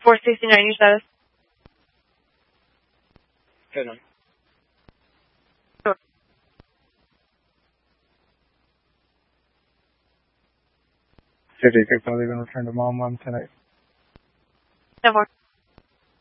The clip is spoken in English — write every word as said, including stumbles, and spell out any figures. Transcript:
four sixty-nine, your status. Good one. Sure. fifty-six, I'll leave and return to mom, mom tonight. ten four.